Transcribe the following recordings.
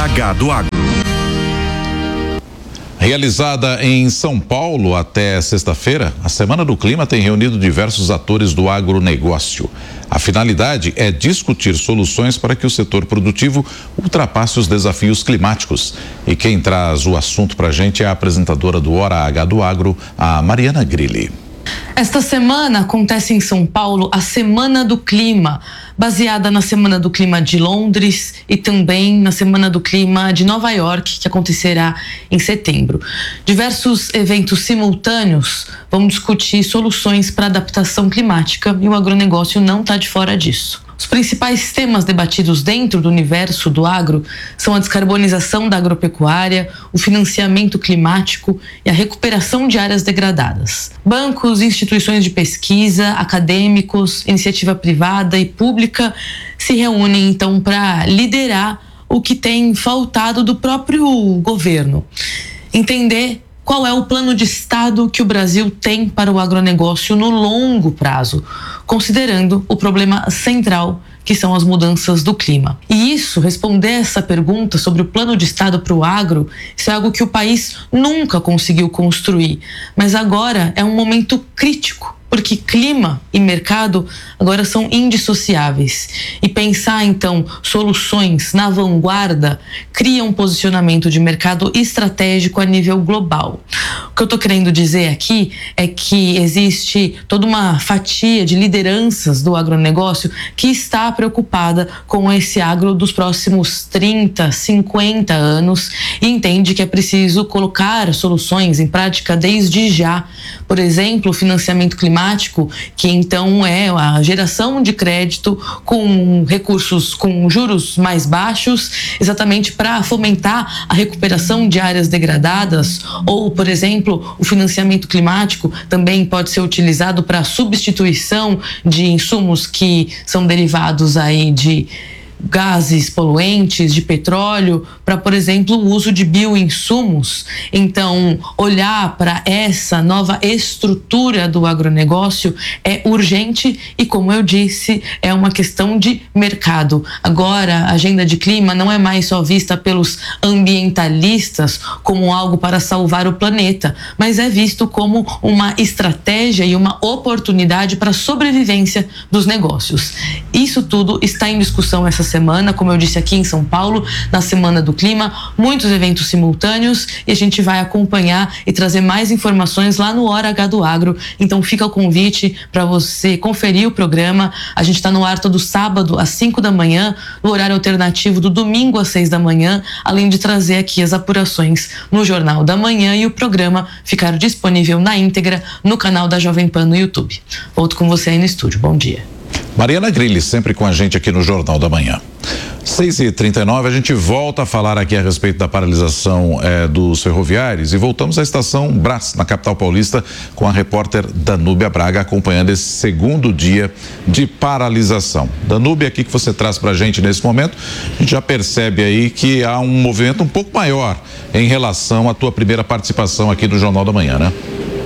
H do Agro. Realizada em São Paulo até sexta-feira, a Semana do Clima tem reunido diversos atores do agronegócio. A finalidade é discutir soluções para que o setor produtivo ultrapasse os desafios climáticos. E quem traz o assunto para a gente é a apresentadora do Hora H do Agro, a Mariana Grilli. Esta semana acontece em São Paulo a Semana do Clima, baseada na Semana do Clima de Londres e também na Semana do Clima de Nova York, que acontecerá em setembro. Diversos eventos simultâneos vão discutir soluções para adaptação climática e o agronegócio não está de fora disso. Os principais temas debatidos dentro do universo do agro são a descarbonização da agropecuária, o financiamento climático e a recuperação de áreas degradadas. Bancos, instituições de pesquisa, acadêmicos, iniciativa privada e pública se reúnem então para liderar o que tem faltado do próprio governo. Entender qual é o plano de Estado que o Brasil tem para o agronegócio no longo prazo, considerando o problema central que são as mudanças do clima. E responder essa pergunta sobre o plano de Estado para o agro, isso é algo que o país nunca conseguiu construir, mas agora é um momento crítico, porque clima e mercado agora são indissociáveis. E pensar, então, soluções na vanguarda cria um posicionamento de mercado estratégico a nível global. O que eu estou querendo dizer aqui é que existe toda uma fatia de lideranças do agronegócio que está preocupada com esse agro dos próximos 30, 50 anos e entende que é preciso colocar soluções em prática desde já. Por exemplo, o financiamento climático, que então é a geração de crédito com recursos com juros mais baixos, exatamente para fomentar a recuperação de áreas degradadas, ou, por exemplo, o financiamento climático também pode ser utilizado para a substituição de insumos que são derivados aí de gases poluentes, de petróleo, para, por exemplo, o uso de bioinsumos. Então, olhar para essa nova estrutura do agronegócio é urgente e, como eu disse, é uma questão de mercado. Agora, a agenda de clima não é mais só vista pelos ambientalistas como algo para salvar o planeta, mas é visto como uma estratégia e uma oportunidade para a sobrevivência dos negócios. Isso tudo está em discussão essa semana, como eu disse, aqui em São Paulo, na Semana do Clima, muitos eventos simultâneos, e a gente vai acompanhar e trazer mais informações lá no Hora H do Agro. Então fica o convite para você conferir o programa. A gente está no ar todo sábado às 5 da manhã, no horário alternativo do domingo às 6 da manhã, além de trazer aqui as apurações no Jornal da Manhã e o programa ficar disponível na íntegra no canal da Jovem Pan no YouTube. Volto com você aí no estúdio. Bom dia. Mariana Grilli, sempre com a gente aqui no Jornal da Manhã. 6h39, a gente volta a falar aqui a respeito da paralisação dos ferroviários e voltamos à estação Brás, na capital paulista, com a repórter Danúbia Braga acompanhando esse segundo dia de paralisação. Danúbia, o que você traz pra gente nesse momento? A gente já percebe aí que há um movimento um pouco maior em relação à tua primeira participação aqui no Jornal da Manhã, né?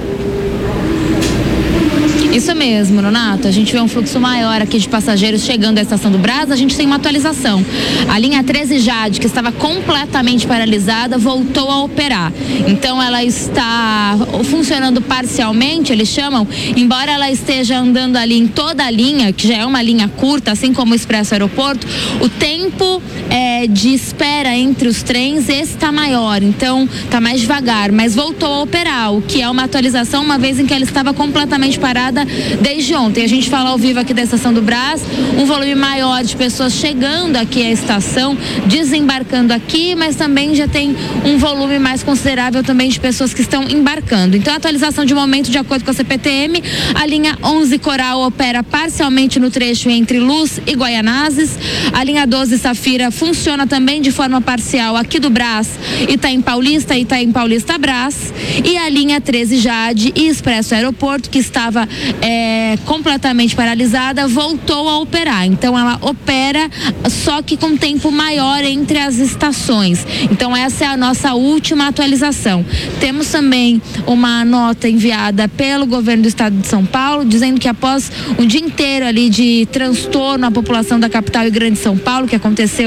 Isso mesmo, Nonato. A gente vê um fluxo maior aqui de passageiros chegando à estação do Brás. A gente tem uma atualização. A linha 13 Jade, que estava completamente paralisada, voltou a operar. Então ela está funcionando parcialmente, eles chamam, embora ela esteja andando ali em toda a linha, que já é uma linha curta, assim como o Expresso Aeroporto, o tempo de espera entre os trens está maior, então está mais devagar, mas voltou a operar, o que é uma atualização, uma vez em que ela estava completamente parada desde ontem. A gente fala ao vivo aqui da estação do Brás, um volume maior de pessoas chegando aqui à estação, desembarcando aqui, mas também já tem um volume mais considerável também de pessoas que estão embarcando. Então, a atualização de momento, de acordo com a CPTM, a linha 11 Coral opera parcialmente no trecho entre Luz e Guaianazes, a linha 12 Safira funciona também de forma parcial aqui do Brás, Itaim Paulista Brás, e a linha 13 Jade e Expresso Aeroporto, que estava completamente paralisada, voltou a operar. Então ela opera, só que com tempo maior entre as estações. Então essa é a nossa última atualização. Temos também uma nota enviada pelo governo do estado de São Paulo, dizendo que após um dia inteiro ali de transtorno à população da capital e grande São Paulo, que aconteceu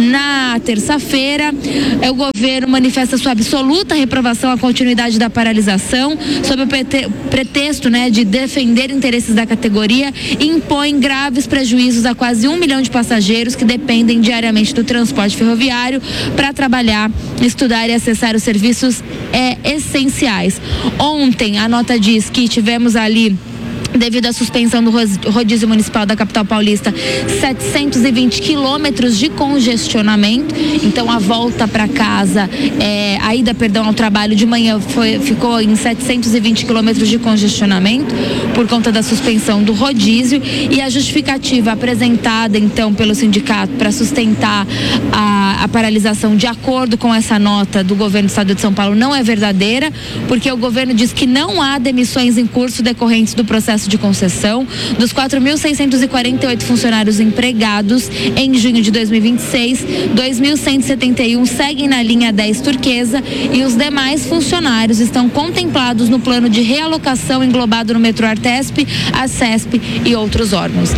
Na terça-feira, o governo manifesta sua absoluta reprovação à continuidade da paralisação, sob o pretexto, de defender interesses da categoria, e impõe graves prejuízos a quase 1 milhão de passageiros que dependem diariamente do transporte ferroviário para trabalhar, estudar e acessar os serviços essenciais. Ontem, a nota diz que tivemos ali, devido à suspensão do rodízio municipal da capital paulista, 720 quilômetros de congestionamento. Então a volta para casa, a ida, ao trabalho de manhã ficou em 720 quilômetros de congestionamento por conta da suspensão do rodízio, e a justificativa apresentada então pelo sindicato para sustentar a paralisação, de acordo com essa nota do governo do estado de São Paulo, não é verdadeira, porque o governo diz que não há demissões em curso decorrentes do processo de concessão. Dos 4.648 funcionários empregados em junho de 2026, 2.171 seguem na linha 10 turquesa, e os demais funcionários estão contemplados no plano de realocação englobado no metrô Artesp, a CESP e outros órgãos.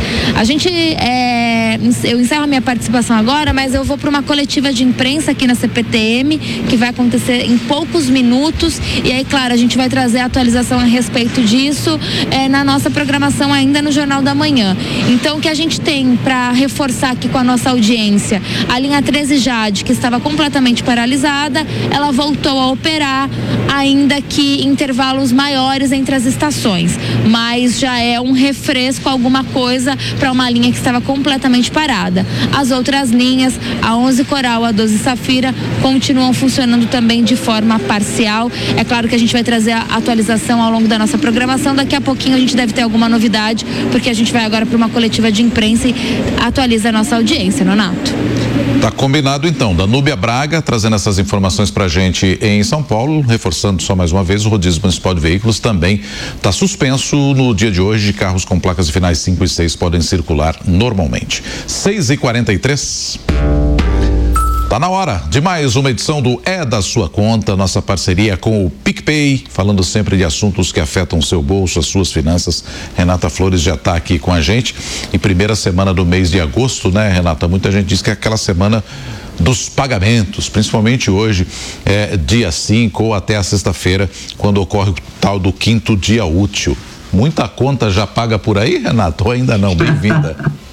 Eu encerro a minha participação agora, mas eu vou para uma coletiva de imprensa aqui na CPTM, que vai acontecer em poucos minutos, e aí, claro, a gente vai trazer a atualização a respeito disso na nossa programação ainda no Jornal da Manhã. Então, o que a gente tem para reforçar aqui com a nossa audiência: a linha 13 Jade, que estava completamente paralisada, ela voltou a operar, ainda que em intervalos maiores entre as estações, mas já é um refresco, alguma coisa, para uma linha que estava completamente parada. As outras linhas, a 11 Coral, a 12 Safira, continuam funcionando também de forma parcial. É claro que a gente vai trazer a atualização ao longo da nossa programação. Daqui a pouquinho a gente deve ter alguma novidade, porque a gente vai agora para uma coletiva de imprensa e atualiza a nossa audiência, Nonato. Tá combinado então. Danúbia Braga trazendo essas informações pra gente em São Paulo, reforçando só mais uma vez: o rodízio municipal de veículos também está suspenso no dia de hoje. Carros com placas de finais 5 e 6 podem circular normalmente. 6h43. Tá na hora de mais uma edição do É da Sua Conta, nossa parceria com o PicPay, falando sempre de assuntos que afetam o seu bolso, as suas finanças. Renata Flores já está aqui com a gente. E primeira semana do mês de agosto, né, Renata? Muita gente diz que é aquela semana dos pagamentos, principalmente hoje, dia 5 ou até a sexta-feira, quando ocorre o tal do 5º dia útil. Muita conta já paga por aí, Renata, ou ainda não? Bem-vinda.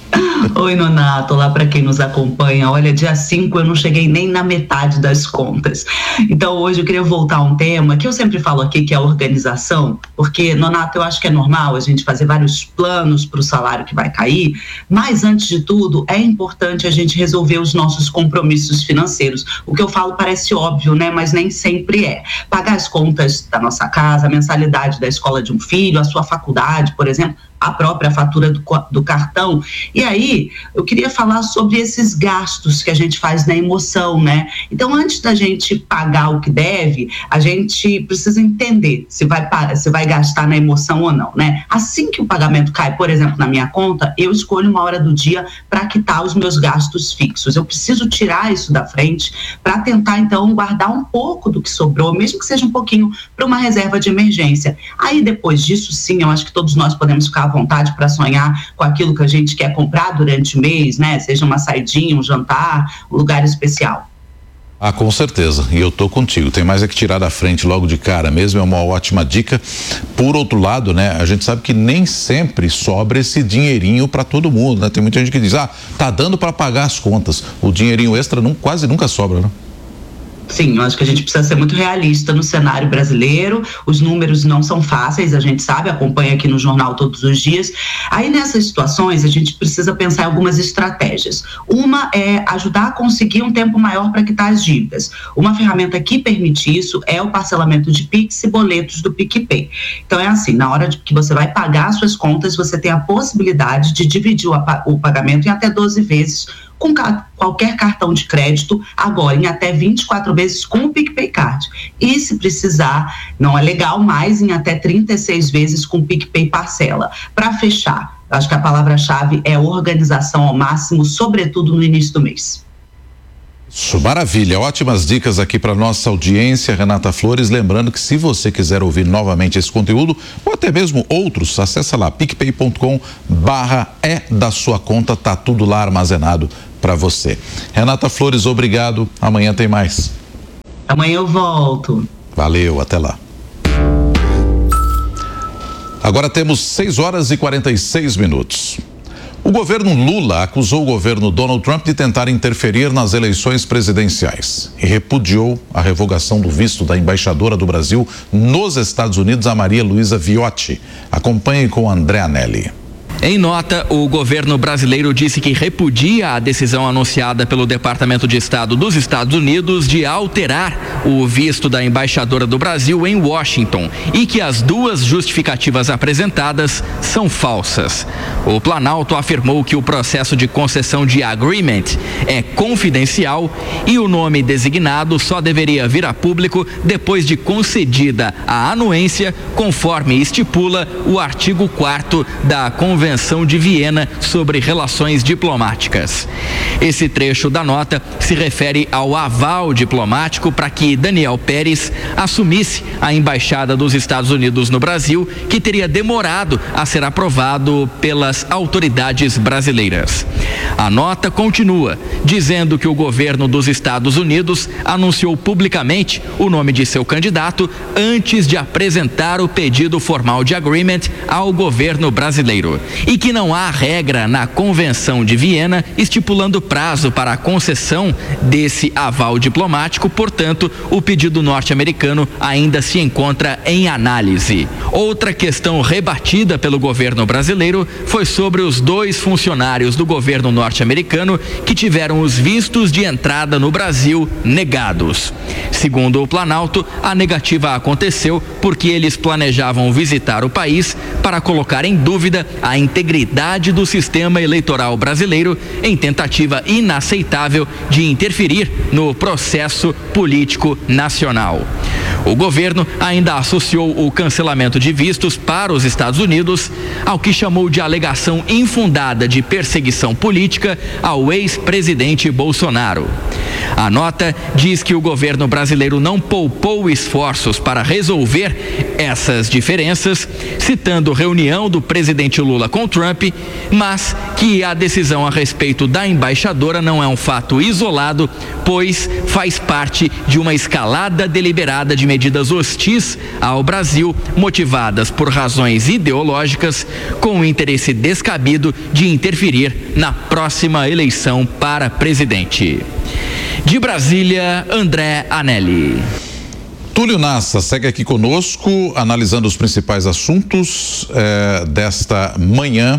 Oi, Nonato, olá para quem nos acompanha. Olha, dia 5 eu não cheguei nem na metade das contas. Então hoje eu queria voltar a um tema que eu sempre falo aqui, que é a organização, porque, Nonato, eu acho que é normal a gente fazer vários planos para o salário que vai cair, mas antes de tudo é importante a gente resolver os nossos compromissos financeiros. O que eu falo parece óbvio, né? Mas nem sempre é. Pagar as contas da nossa casa, a mensalidade da escola de um filho, a sua faculdade, por exemplo, a própria fatura do cartão. E aí, eu queria falar sobre esses gastos que a gente faz na emoção, né? Então, antes da gente pagar o que deve, a gente precisa entender se vai gastar na emoção ou não, né? Assim que o pagamento cai, por exemplo, na minha conta, eu escolho uma hora do dia para quitar os meus gastos fixos. Eu preciso tirar isso da frente para tentar, então, guardar um pouco do que sobrou, mesmo que seja um pouquinho, para uma reserva de emergência. Aí, depois disso, sim, eu acho que todos nós podemos ficar à vontade para sonhar com aquilo que a gente quer comprar durante o mês, né? Seja uma saidinha, um jantar, um lugar especial. Ah, com certeza, e eu tô contigo, tem mais é que tirar da frente logo de cara mesmo, é uma ótima dica. Por outro lado, né, a gente sabe que nem sempre sobra esse dinheirinho para todo mundo, né? Tem muita gente que diz, tá dando para pagar as contas, o dinheirinho extra quase nunca sobra, né? Sim, eu acho que a gente precisa ser muito realista no cenário brasileiro. Os números não são fáceis, a gente sabe, acompanha aqui no jornal todos os dias. Aí nessas situações a gente precisa pensar em algumas estratégias. Uma é ajudar a conseguir um tempo maior para quitar as dívidas. Uma ferramenta que permite isso é o parcelamento de Pix e boletos do PicPay. Então é assim, na hora que você vai pagar suas contas, você tem a possibilidade de dividir o pagamento em até 12 vezes com qualquer cartão de crédito, agora em até 24 vezes com o PicPay Card. E se precisar, não é legal, mais em até 36 vezes com o PicPay Parcela. Para fechar, acho que a palavra-chave é organização ao máximo, sobretudo no início do mês. Isso, maravilha, ótimas dicas aqui para nossa audiência, Renata Flores. Lembrando que se você quiser ouvir novamente esse conteúdo ou até mesmo outros, acessa lá picpay.com/é da sua conta, tá tudo lá armazenado para você. Renata Flores, obrigado. Amanhã tem mais. Amanhã eu volto. Valeu, até lá. Agora temos 6h46. O governo Lula acusou o governo Donald Trump de tentar interferir nas eleições presidenciais e repudiou a revogação do visto da embaixadora do Brasil nos Estados Unidos, a Maria Luísa Viotti. Acompanhe com André Anelli. Em nota, o governo brasileiro disse que repudia a decisão anunciada pelo Departamento de Estado dos Estados Unidos de alterar o visto da embaixadora do Brasil em Washington e que as duas justificativas apresentadas são falsas. O Planalto afirmou que o processo de concessão de agreement é confidencial e o nome designado só deveria vir a público depois de concedida a anuência, conforme estipula o artigo 4º da Convenção de Viena sobre Relações Diplomáticas. Esse trecho da nota se refere ao aval diplomático para que Daniel Pérez assumisse a embaixada dos Estados Unidos no Brasil, que teria demorado a ser aprovado pelas autoridades brasileiras. A nota continua dizendo que o governo dos Estados Unidos anunciou publicamente o nome de seu candidato antes de apresentar o pedido formal de agreement ao governo brasileiro e que não há regra na Convenção de Viena estipulando prazo para a concessão desse aval diplomático, portanto, o pedido norte-americano ainda se encontra em análise. Outra questão rebatida pelo governo brasileiro foi sobre os 2 funcionários do governo norte-americano que tiveram os vistos de entrada no Brasil negados. Segundo o Planalto, a negativa aconteceu porque eles planejavam visitar o país para colocar em dúvida a integridade do sistema eleitoral brasileiro em tentativa inaceitável de interferir no processo político nacional. O governo ainda associou o cancelamento de vistos para os Estados Unidos ao que chamou de alegação infundada de perseguição política ao ex-presidente Bolsonaro. A nota diz que o governo brasileiro não poupou esforços para resolver essas diferenças, citando reunião do presidente Lula com Trump, mas que a decisão a respeito da embaixadora não é um fato isolado, pois faz parte de uma escalada deliberada de medidas hostis ao Brasil, motivadas por razões ideológicas, com o interesse descabido de interferir na próxima eleição para presidente. De Brasília, André Anelli. Túlio Nassa segue aqui conosco, analisando os principais assuntos desta manhã.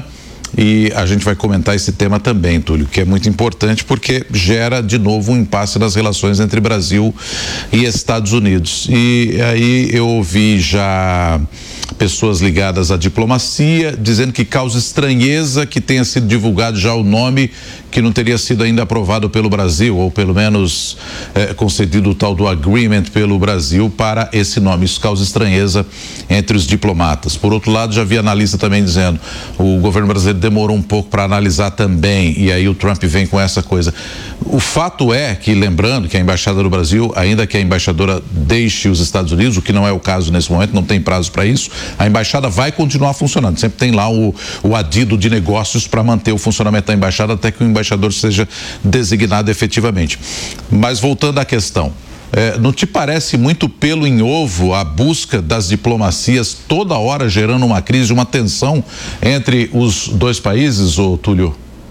E a gente vai comentar esse tema também, Túlio, que é muito importante porque gera de novo um impasse nas relações entre Brasil e Estados Unidos. E aí eu ouvi já pessoas ligadas à diplomacia dizendo que causa estranheza que tenha sido divulgado já o nome que não teria sido ainda aprovado pelo Brasil, ou pelo menos concedido o tal do agreement pelo Brasil para esse nome. Isso causa estranheza entre os diplomatas. Por outro lado, já vi analista também dizendo o governo brasileiro demorou um pouco para analisar também, e aí o Trump vem com essa coisa. O fato é que, lembrando que a embaixada do Brasil, ainda que a embaixadora deixe os Estados Unidos, o que não é o caso nesse momento, não tem prazo para isso, a embaixada vai continuar funcionando. Sempre tem lá o adido de negócios para manter o funcionamento da embaixada até que o embaixador seja designado efetivamente. Mas voltando à questão, não te parece muito pelo em ovo a busca das diplomacias toda hora gerando uma crise, uma tensão entre os dois países, ô Túlio?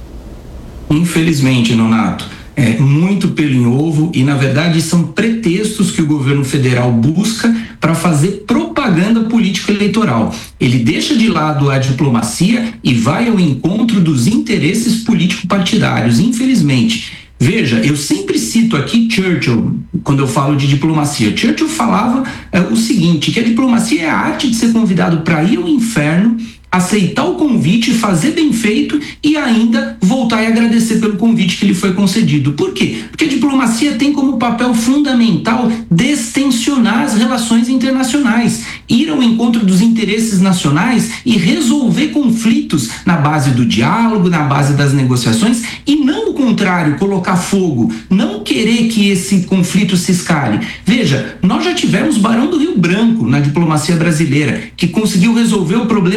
Infelizmente, Nonato, é muito pelo em ovo e, na verdade, são pretextos que o governo federal busca para fazer propaganda política eleitoral. Ele deixa de lado a diplomacia e vai ao encontro dos interesses político-partidários, infelizmente. Veja, eu sempre cito aqui Churchill, quando eu falo de diplomacia. Churchill falava o seguinte, que a diplomacia é a arte de ser convidado para ir ao inferno, aceitar o convite, fazer bem feito e ainda voltar e agradecer pelo convite que lhe foi concedido. Por quê? Porque a diplomacia tem como papel fundamental destensionar as relações internacionais, ir ao encontro dos interesses nacionais e resolver conflitos na base do diálogo, na base das negociações e não o contrário, colocar fogo, não querer que esse conflito se escale. Veja, nós já tivemos Barão do Rio Branco na diplomacia brasileira, que conseguiu resolver o problema do Estado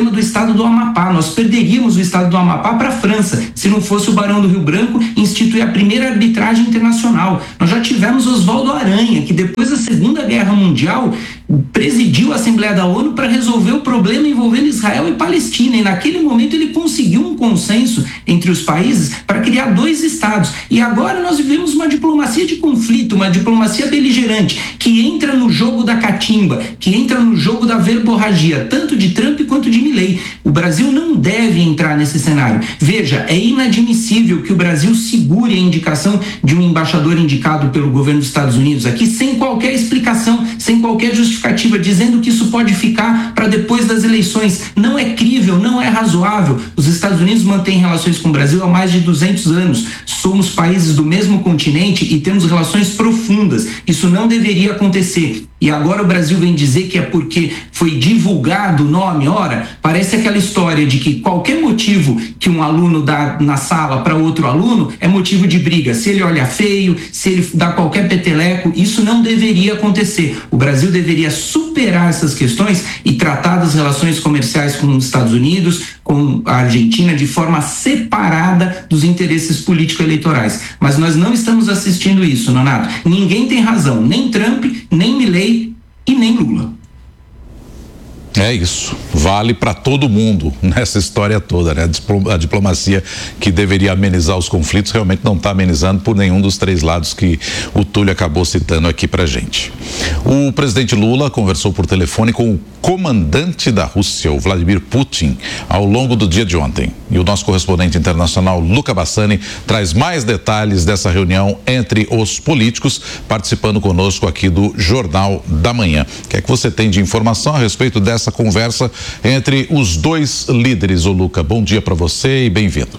estado do Amapá. Nós perderíamos o estado do Amapá para a França, se não fosse o Barão do Rio Branco instituir a primeira arbitragem internacional. Nós já tivemos Oswaldo Aranha, que depois da Segunda Guerra Mundial presidiu a Assembleia da ONU para resolver o problema envolvendo Israel e Palestina, e naquele momento ele conseguiu um consenso entre os países para criar 2 estados. E agora nós vivemos uma diplomacia de conflito, uma diplomacia beligerante, que entra no jogo da catimba, que entra no jogo da verborragia, tanto de Trump quanto de Milei. O Brasil não deve entrar nesse cenário. Veja, é inadmissível que o Brasil segure a indicação de um embaixador indicado pelo governo dos Estados Unidos aqui sem qualquer explicação, sem qualquer justificativa, dizendo que isso pode ficar para depois das eleições. Não é crível, não é razoável. Os Estados Unidos mantêm relações com o Brasil há mais de 200 anos. Somos países do mesmo continente e temos relações profundas. Isso não deveria acontecer. E agora o Brasil vem dizer que é porque foi divulgado o nome. Ora, parece aquela história de que qualquer motivo que um aluno dá na sala para outro aluno é motivo de briga. Se ele olha feio, se ele dá qualquer peteleco, isso não deveria acontecer. O Brasil deveria superar essas questões e tratar das relações comerciais com os Estados Unidos, com a Argentina, de forma separada dos interesses político-eleitorais. Mas nós não estamos assistindo isso, Nonato. Ninguém tem razão, nem Trump, nem Milei e nem Lula. É isso, vale para todo mundo nessa história toda, né? A diplomacia que deveria amenizar os conflitos realmente não está amenizando por nenhum dos 3 lados que o Túlio acabou citando aqui pra gente. O presidente Lula conversou por telefone com o comandante da Rússia, o Vladimir Putin, ao longo do dia de ontem. E o nosso correspondente internacional, Luca Bassani, traz mais detalhes dessa reunião entre os políticos, participando conosco aqui do Jornal da Manhã. O que é que você tem de informação a respeito dessa conversa entre os 2 líderes, ô Luca? Bom dia para você e bem-vindo.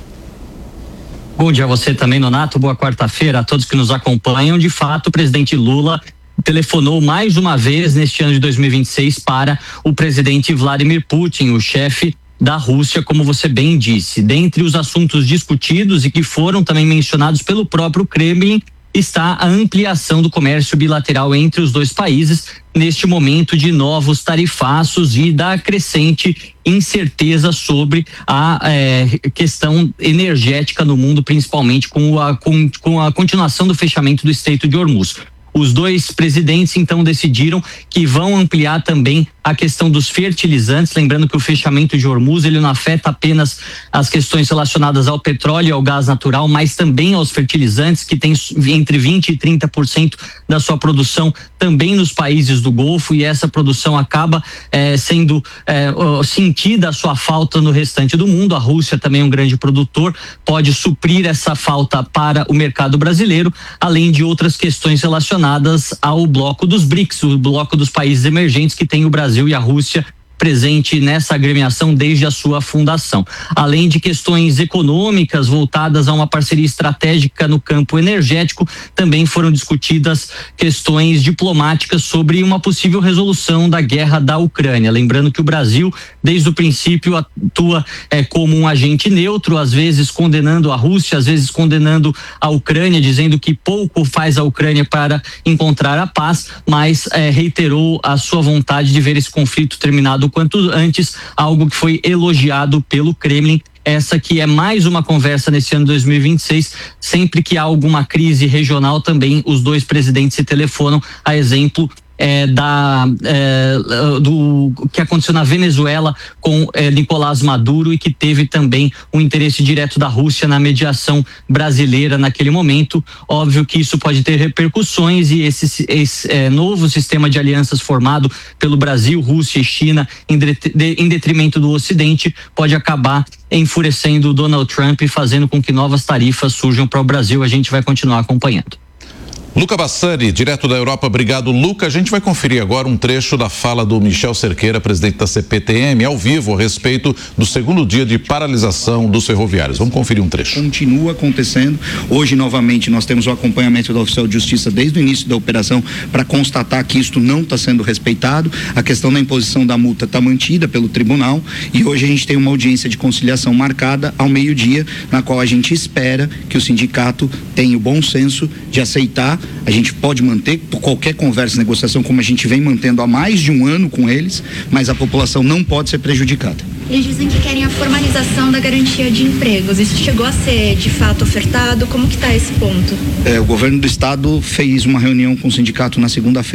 Bom dia a você também, Nonato. Boa quarta-feira a todos que nos acompanham. De fato, o presidente Lula telefonou mais uma vez neste ano de 2026 para o presidente Vladimir Putin, o chefe da Rússia, como você bem disse. Dentre os assuntos discutidos e que foram também mencionados pelo próprio Kremlin, está a ampliação do comércio bilateral entre os 2 países neste momento de novos tarifaços e da crescente incerteza sobre a questão energética no mundo, principalmente com a continuação do fechamento do Estreito de Hormuz. Os 2 presidentes então decidiram que vão ampliar também a questão dos fertilizantes, lembrando que o fechamento de Hormuz ele não afeta apenas as questões relacionadas ao petróleo e ao gás natural, mas também aos fertilizantes, que tem entre 20% e 30% da sua produção também nos países do Golfo, e essa produção acaba sendo sentida a sua falta no restante do mundo. A Rússia também é um grande produtor, pode suprir essa falta para o mercado brasileiro, além de outras questões relacionadas ao bloco dos BRICS, o bloco dos países emergentes que tem o Brasil e a Rússia presente nessa agremiação desde a sua fundação. Além de questões econômicas voltadas a uma parceria estratégica no campo energético, também foram discutidas questões diplomáticas sobre uma possível resolução da guerra da Ucrânia. Lembrando que o Brasil, desde o princípio, atua como um agente neutro, às vezes condenando a Rússia, às vezes condenando a Ucrânia, dizendo que pouco faz a Ucrânia para encontrar a paz, mas reiterou a sua vontade de ver esse conflito terminado quanto antes, algo que foi elogiado pelo Kremlin. Essa que é mais uma conversa nesse ano 2026, sempre que há alguma crise regional também os 2 presidentes se telefonam, a exemplo do que aconteceu na Venezuela com Nicolás Maduro, e que teve também um interesse direto da Rússia na mediação brasileira naquele momento. Óbvio que isso pode ter repercussões, e esse novo sistema de alianças formado pelo Brasil, Rússia e China em detrimento do Ocidente pode acabar enfurecendo o Donald Trump e fazendo com que novas tarifas surjam para o Brasil. A gente vai continuar acompanhando. Luca Bassani, direto da Europa. Obrigado, Luca. A gente vai conferir agora um trecho da fala do Michel Cerqueira, presidente da CPTM, ao vivo, a respeito do 2º dia de paralisação dos ferroviários. Vamos conferir um trecho. Continua acontecendo. Hoje, novamente, nós temos o acompanhamento da Oficial de Justiça desde o início da operação para constatar que isto não está sendo respeitado. A questão da imposição da multa está mantida pelo tribunal, e hoje a gente tem uma audiência de conciliação marcada ao meio-dia, na qual a gente espera que o sindicato tenha o bom senso de aceitar. A gente pode manter qualquer conversa e negociação como a gente vem mantendo há mais de um ano com eles, mas a população não pode ser prejudicada. Eles dizem que querem a formalização da garantia de empregos. Isso chegou a ser, de fato, ofertado? Como que está esse ponto? O governo do estado fez uma reunião com o sindicato na segunda-feira.